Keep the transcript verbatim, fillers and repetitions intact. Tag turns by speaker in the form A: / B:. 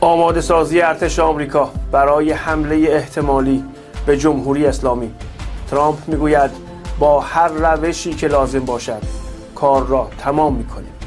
A: آماده سازی ارتش آمریکا برای حمله احتمالی به جمهوری اسلامی. ترامپ میگوید با هر روشی که لازم باشد کار را تمام میکنیم.